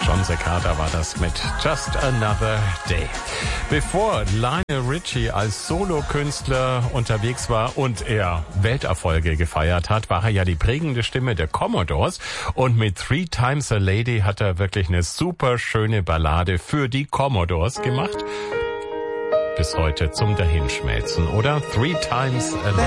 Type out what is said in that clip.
John Cicada war das mit Just Another Day. Bevor Lionel Richie als Solokünstler unterwegs war und er Welterfolge gefeiert hat, war er ja die prägende Stimme der Commodores. Und mit Three Times a Lady hat er wirklich eine super schöne Ballade für die Commodores gemacht. Bis heute zum Dahinschmelzen, oder? Three Times a Lady.